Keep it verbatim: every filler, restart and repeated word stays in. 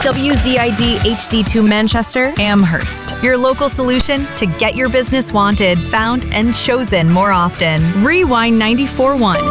W Z I D H D two Manchester, Amherst, your local solution to get your business wanted, found, and chosen more often. Rewind ninety-four point one.